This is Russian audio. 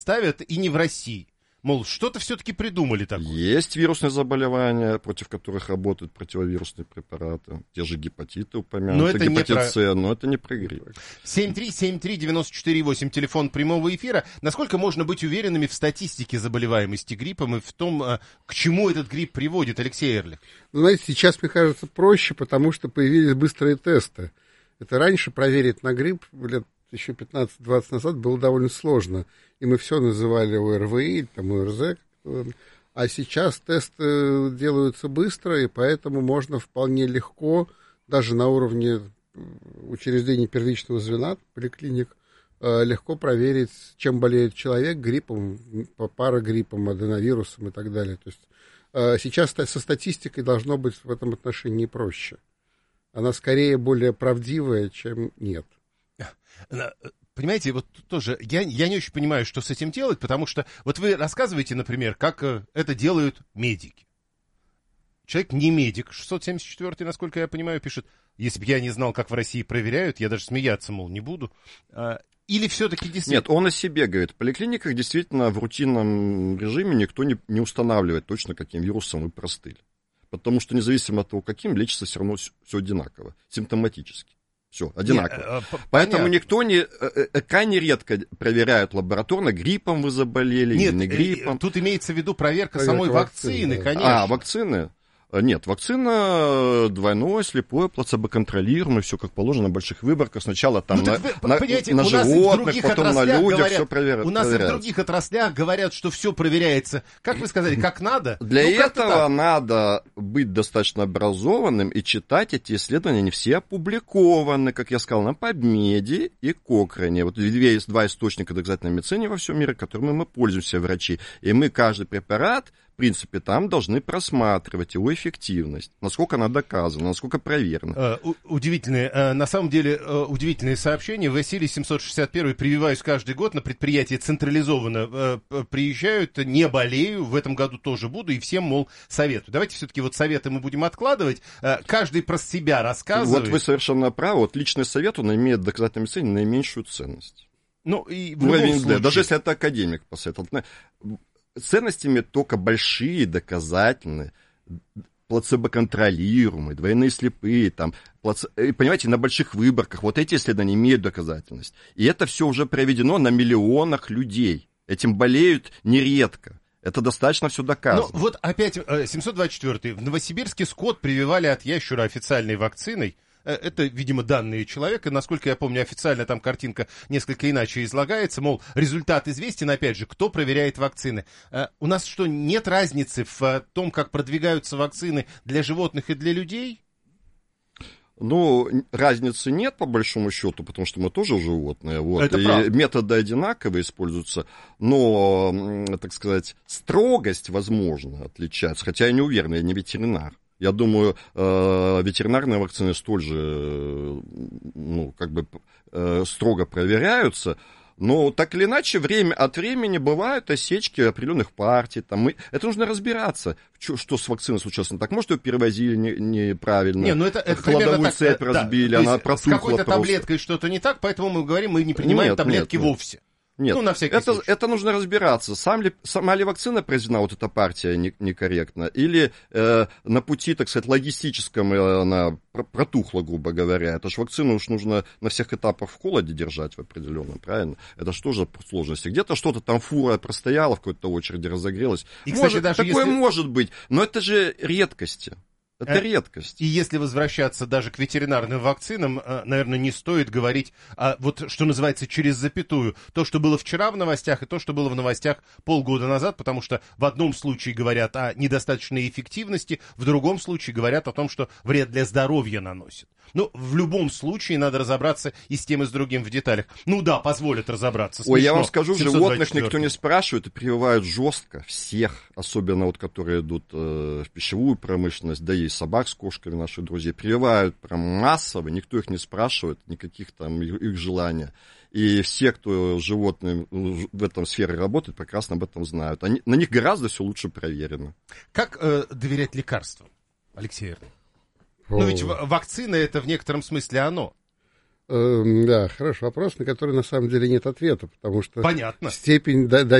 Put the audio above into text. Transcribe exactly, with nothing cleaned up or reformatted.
ставят и не в России. Мол, что-то все-таки придумали такое. Есть вирусные заболевания, против которых работают противовирусные препараты. Те же гепатиты упомянуты, но гепатит про... С, но это не про грипп. семь три семь три девять четыре восемь, телефон прямого эфира. Насколько можно быть уверенными в статистике заболеваемости гриппом и в том, к чему этот грипп приводит, Алексей Эрлих? Ну, знаете, сейчас, мне кажется, проще, потому что появились быстрые тесты. Это раньше проверить на грипп лет еще пятнадцать-двадцать назад было довольно сложно. И мы все называли ОРВИ, там ОРЗ. А сейчас тесты делаются быстро, и поэтому можно вполне легко, даже на уровне учреждений первичного звена, поликлиник, легко проверить, чем болеет человек, гриппом, парагриппом, аденовирусом и так далее. То есть сейчас со статистикой должно быть в этом отношении проще. Она скорее более правдивая, чем нет. Понимаете, вот тоже я, я не очень понимаю, что с этим делать, потому что вот вы рассказываете, например, как это делают медики. Человек не медик, шестьсот семьдесят четвёртый, насколько я понимаю, пишет, если бы я не знал, как в России проверяют, я даже смеяться, мол, не буду. Или все-таки действительно... Нет, он о себе говорит. В поликлиниках действительно в рутинном режиме никто не, не устанавливает точно, каким вирусом вы простыли. Потому что независимо от того, каким, лечится все равно все одинаково, симптоматически. Все, одинаково. Не, Поэтому понятно. Никто не, крайне редко проверяют лабораторно, гриппом вы заболели Нет, или не гриппом. Тут имеется в виду проверка, проверка самой вакцины, вакцины да. Конечно. А, вакцины? Нет, вакцина двойное, слепое, плацебо-контролируемое, все как положено на больших выборках. Сначала там ну, на, вы, на, на животных, потом на людях говорят, все проверяют. У нас и в других отраслях говорят, что все проверяется, как вы сказали, как надо. Для ну, этого надо быть достаточно образованным и читать эти исследования. Они все опубликованы, как я сказал, на PubMed и Cochrane. Вот есть два источника доказательной медицины во всем мире, которыми мы пользуемся, врачи. И мы каждый препарат, в принципе, там должны просматривать его эффективность, насколько она доказана, насколько проверена. Uh, удивительные, uh, на самом деле, uh, удивительные сообщения. Василий семьсот шестьдесят один, прививаюсь каждый год, на предприятие централизованно uh, приезжают, не болею, в этом году тоже буду, и всем, мол, советую. Давайте все-таки вот советы мы будем откладывать, uh, каждый про себя рассказывает. Вот вы совершенно правы, вот личный совет, он имеет в доказательной медицине наименьшую ценность. Ну, и в любом случае... Даже если это академик посоветовал. Ценностями только большие, доказательные, плацебо-контролируемые, двойные слепые, там, плаце... понимаете, на больших выборках, вот эти исследования имеют доказательность. И это все уже проведено на миллионах людей. Этим болеют нередко. Это достаточно все доказано. Ну, вот опять семьсот двадцать четвёртый. В Новосибирске скот прививали от ящера официальной вакциной. Это, видимо, данные человека. Насколько я помню, официально там картинка несколько иначе излагается. Мол, результат известен, опять же, кто проверяет вакцины. У нас что, нет разницы в том, как продвигаются вакцины для животных и для людей? Ну, разницы нет, по большому счету, потому что мы тоже животные. Вот, Это и правда. Методы одинаковые используются, но, так сказать, строгость, возможно, отличается. Хотя я не уверен, я не ветеринар. Я думаю, ветеринарные вакцины столь же, ну, как бы строго проверяются, но так или иначе время от времени бывают осечки определенных партий. Там мы, это нужно разбираться, что, что с вакциной случилось. Так, может, ее перевозили не, неправильно, не, ну это, это холодовую цепь так, разбили, да, она протухла с какой-то просто. Таблеткой что-то не так, поэтому мы говорим, мы не принимаем нет, таблетки нет, нет. вовсе. Нет, ну, на всякий это, случай. это нужно разбираться, сам ли, сама ли вакцина произведена, вот эта партия не, некорректно, или э, на пути, так сказать, логистическом она протухла, грубо говоря. Это же вакцину уж нужно на всех этапах в холоде держать в определенном, правильно? Это же тоже сложности. Где-то что-то там фура простояла в какой-то очереди, разогрелась. И, кстати, может, даже такое если... может быть, но это же редкости. Это редкость. И если возвращаться даже к ветеринарным вакцинам, наверное, не стоит говорить, а вот что называется через запятую, то, что было вчера в новостях, и то, что было в новостях полгода назад, потому что в одном случае говорят о недостаточной эффективности, в другом случае говорят о том, что вред для здоровья наносит. Ну, в любом случае надо разобраться и с тем, и с другим в деталях. Ну да, позволят разобраться. Смешно. Ой, я вам скажу, животных никто не спрашивает и прививают жестко всех, особенно вот которые идут э, в пищевую промышленность, да и собак с кошками, наших друзей, прививают прям массово, никто их не спрашивает, никаких там их, их желаний. И все, кто с животными в этом сфере работает, прекрасно об этом знают. Они, на них гораздо все лучше проверено. Как э, доверять лекарствам, Алексей Эрлих? Ну ведь вакцина это в некотором смысле оно. Э, да, хороший вопрос, на который на самом деле нет ответа, потому что Понятно. степень